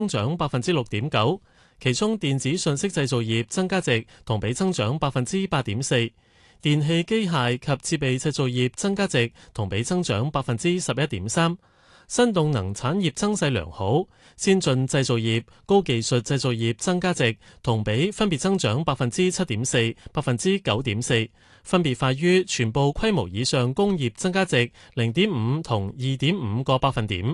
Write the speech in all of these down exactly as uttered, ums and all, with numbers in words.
增長百分之六點九，其中電子信息製造業增加值同比增長百分之八點四，電氣機械及設備製造業增加值同比增長百分之十一點三。新動能產業增勢良好，先進製造業、高技術製造業增加值同比分別增長百分之七點四、百分之九點四，分別快於全部規模以上工業增加值零點五同二點五個百分點。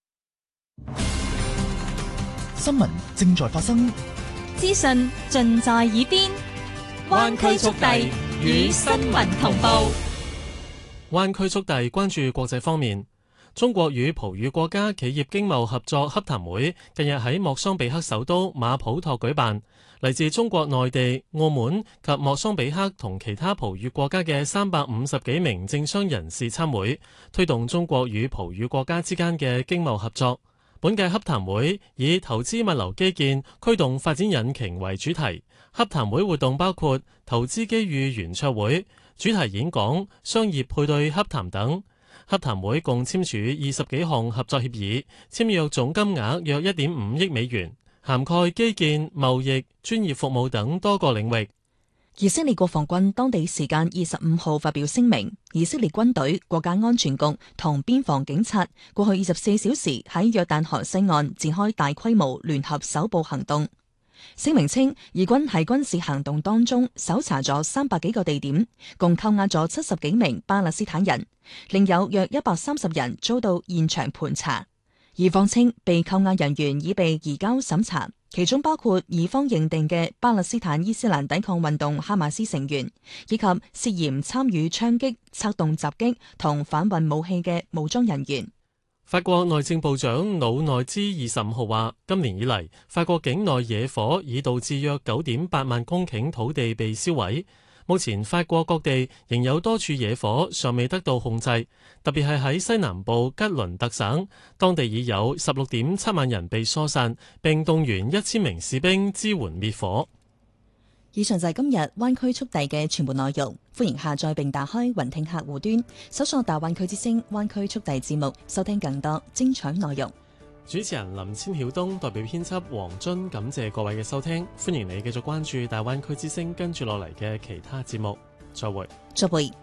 新聞正在發生， 資訊盡在耳邊，灣區速遞與新聞同步。 灣區速遞關注國際方面。中國與葡語國家企業經貿合作洽談會近日喺莫桑比克首都馬普托舉辦，嚟自中國內地、澳門及莫桑比克同其他葡語國家嘅三百五十幾名政商人士參會，推動中國與葡語國家之間嘅經貿合作。本屆洽談會以投資物流基建驅動發展引擎為主題，洽談會活動包括投資機遇圓桌會、主題演講、商業配對洽談等。洽談會共簽署二十幾項合作協議，簽約總金額約一點五億美元，涵蓋基建、貿易、專業服務等多個領域。 以色列國防軍當地時間二十五號發表聲明，以色列軍隊、國家安全局同邊防警察過去二十四小時喺約旦河西岸展開大規模聯合搜捕行動。聲明稱，以軍喺軍事行動當中搜查咗三百幾個地點，共扣押咗七十幾名巴勒斯坦人，另有約一百三十人遭到現場盤查。以方稱，被扣押人員已被移交審查，其中包括以方認定嘅巴勒斯坦伊斯蘭抵抗運動哈馬斯成員，以及涉嫌參與槍擊、策動襲擊同販運武器嘅武裝人員。 法國內政部長魯內茲二十五號話，今年以嚟，法國境內野火已導致約九點八萬公頃土地被燒毀。目前法國各地仍有多處野火尚未得到控制，特別係喺西南部吉倫特省，當地已有十六點七萬人被疏散，並動員一千名士兵支援滅火。 以上就係今日灣區速遞嘅全部內容，歡迎下載並打開雲聽客戶端，搜索大灣區之聲灣區速遞節目，收聽更多精彩內容。 主持人林千曉東代表編輯黃津，感謝各位嘅收聽，歡迎你繼續關注大灣區之聲跟住落嚟嘅其他節目，再會。 再會。